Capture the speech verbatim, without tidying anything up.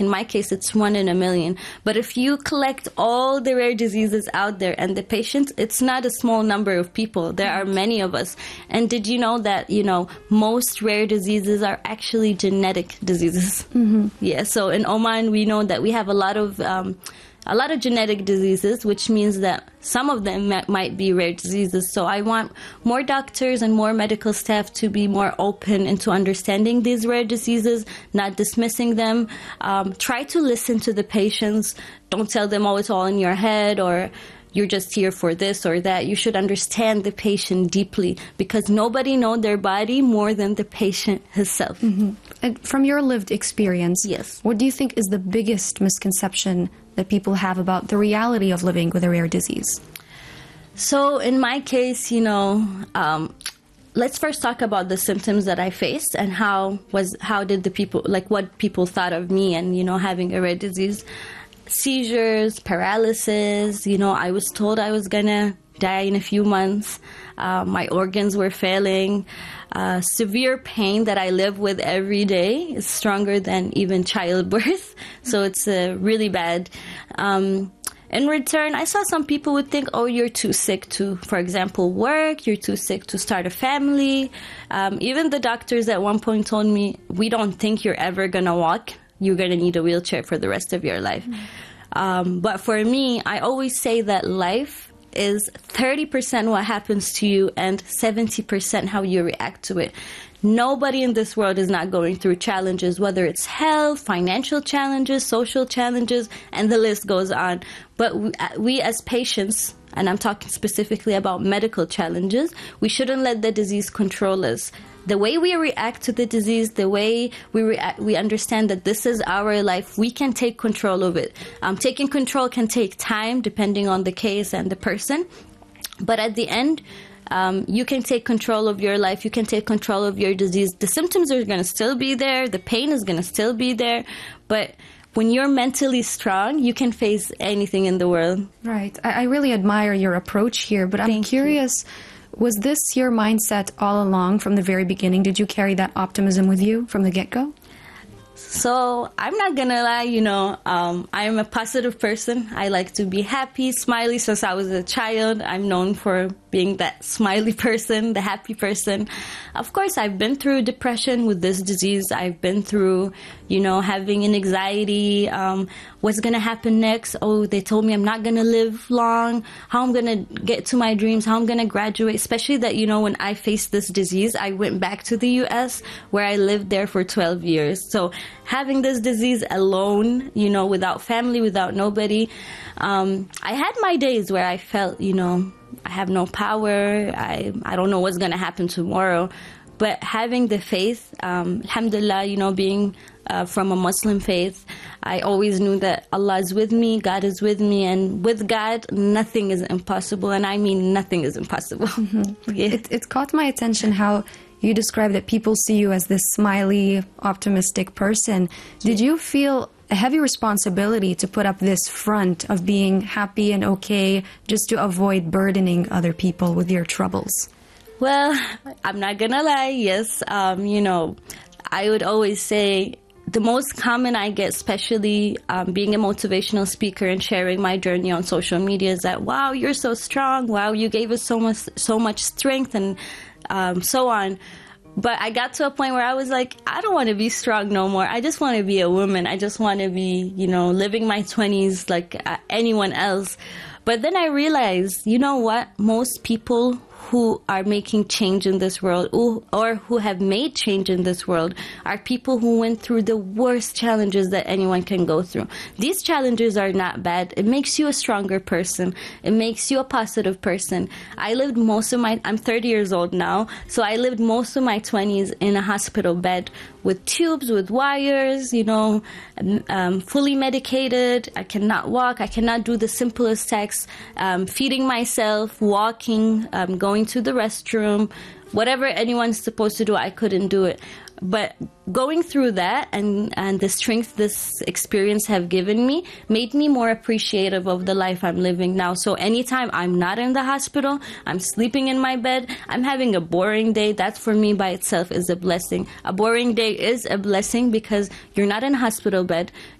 in my case, it's one in a million. But if you collect all the rare diseases out there and the patients, it's not a small number of people. There are many of us. And did you know that, you know, most rare diseases are actually genetic diseases? Mm-hmm. Yeah, so in Oman, we know that we have a lot of... Um, a lot of genetic diseases, which means that some of them might be rare diseases. So I want more doctors and more medical staff to be more open into understanding these rare diseases, not dismissing them. Um, try to listen to the patients. Don't tell them, oh, it's all in your head, or you're just here for this or that. You should understand the patient deeply, because nobody knows their body more than the patient himself. Mm-hmm. And from your lived experience, yes, what do you think is the biggest misconception that people have about the reality of living with a rare disease? So in my case, you know, um, let's first talk about the symptoms that I faced and how was how did the people, like what people thought of me and, you know, having a rare disease. Seizures, paralysis, you know, I was told I was gonna die in a few months. Uh, my organs were failing. Uh, severe pain that I live with every day is stronger than even childbirth. So it's uh, really bad. Um, in return, I saw some people would think, oh, you're too sick to, for example, work. You're too sick to start a family. Um, even the doctors at one point told me, we don't think you're ever going to walk. You're going to need a wheelchair for the rest of your life. Mm-hmm. Um, but for me, I always say that life is thirty percent what happens to you and seventy percent how you react to it. Nobody in this world is not going through challenges, whether it's health, financial challenges, social challenges, and the list goes on. But we, we as patients, and I'm talking specifically about medical challenges, we shouldn't let the disease control us. The way we react to the disease, the way we react, we understand that this is our life, we can take control of it. Um, taking control can take time depending on the case and the person. But at the end, um, you can take control of your life. You can take control of your disease. The symptoms are going to still be there. The pain is going to still be there. But when you're mentally strong, you can face anything in the world. Right. I, I really admire your approach here, but I'm Thank curious... you. Was this your mindset all along from the very beginning? Did you carry that optimism with you from the get-go? So I'm not gonna lie, you know, um, I'm a positive person. I like to be happy, smiley. Since I was a child, I'm known for being that smiley person, the happy person. Of course, I've been through depression with this disease. I've been through, you know, having an anxiety. Um, what's gonna happen next? Oh, they told me I'm not gonna live long. How I'm gonna get to my dreams? How I'm gonna graduate? Especially that, you know, when I faced this disease, I went back to the U S where I lived there for twelve years. So having this disease alone, you know, without family, without nobody, um, I had my days where I felt, you know, I have no power. I, I don't know what's going to happen tomorrow. But having the faith, um, alhamdulillah, you know, being uh, from a Muslim faith, I always knew that Allah is with me, God is with me, and with God, nothing is impossible. And I mean, nothing is impossible. Mm-hmm. Yeah. It, it caught my attention how you describe that people see you as this smiley, optimistic person. Did you feel a heavy responsibility to put up this front of being happy and okay just to avoid burdening other people with your troubles? Well, I'm not gonna lie, yes. Um, you know, I would always say the most common I get, especially um, being a motivational speaker and sharing my journey on social media, is that, wow, you're so strong. Wow, you gave us so much, so much strength and um, so on. But I got to a point where I was like, I don't want to be strong no more. I just want to be a woman. I just want to be, you know, living my twenties like uh, anyone else. But then I realized, you know what? Most people who are making change in this world or, or who have made change in this world are people who went through the worst challenges that anyone can go through. These challenges are not bad. It makes you a stronger person. It makes you a positive person. I lived most of my, I'm thirty years old now, so I lived most of my twenties in a hospital bed with tubes, with wires, you know, um, fully medicated. I cannot walk. I cannot do the simplest tasks, um, feeding myself, walking, um, going to the restroom, whatever anyone's supposed to do, I couldn't do it. But going through that and, and the strength this experience have given me made me more appreciative of the life I'm living now. So anytime I'm not in the hospital, I'm sleeping in my bed, I'm having a boring day, that for me by itself is a blessing. A boring day is a blessing because you're not in a hospital bed.